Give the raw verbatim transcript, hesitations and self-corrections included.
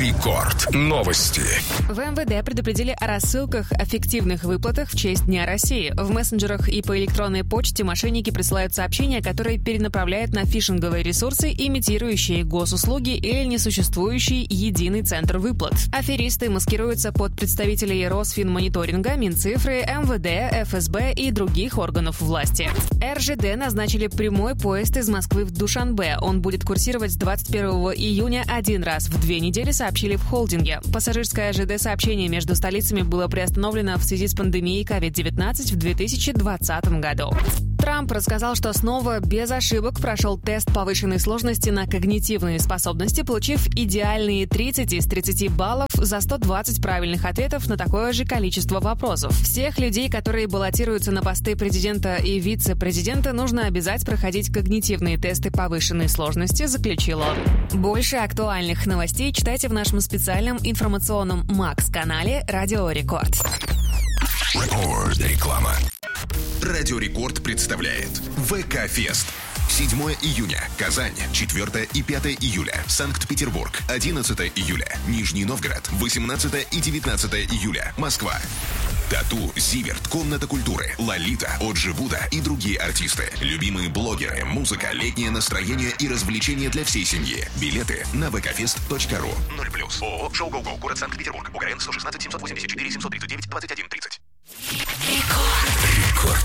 Рекорд. Новости. В эм вэ дэ предупредили о рассылках о фиктивных выплатах в честь Дня России. В мессенджерах и по электронной почте мошенники присылают сообщения, которые перенаправляют на фишинговые ресурсы, имитирующие госуслуги или несуществующий единый центр выплат. Аферисты маскируются под представителей Росфинмониторинга, Минцифры, эм вэ дэ, эф эс бэ и других органов власти. эр жэ дэ назначили прямой поезд из Москвы в Душанбе. Он будет курсировать с двадцать первого июня один раз в две недели, сообщили в холдинге. Пассажирское жэ дэ-сообщение между столицами было приостановлено в связи с пандемией ковид девятнадцать в две тысячи двадцатом году. Трамп рассказал, что снова без ошибок прошел тест повышенной сложности на когнитивные способности, получив идеальные тридцать из тридцати баллов за сто двадцать правильных ответов на такое же количество вопросов. Всех людей, которые баллотируются на посты президента и вице-президента, нужно обязать проходить когнитивные тесты повышенной сложности, заключил он. Больше актуальных новостей читайте в нашем специальном информационном Макс-канале «Радио Рекорд». Рекорд. Реклама. Радио Рекорд представляет ВК-фест. седьмого июня – Казань, четвёртого и пятого июля – Санкт-Петербург, одиннадцатого июля – Нижний Новгород, восемнадцатого и девятнадцатого июля – Москва. Тату, Зиверт, Комната культуры, Лолита, Оджи Буда и другие артисты. Любимые блогеры, музыка, летнее настроение и развлечения для всей семьи. Билеты на вэ ка фест точка ру. ноль плюс. ООО «Шоу Гоу Гоу», город Санкт-Петербург. УГРН сто шестнадцать семьсот восемьдесят четыре семьсот тридцать девять двадцать один тридцать.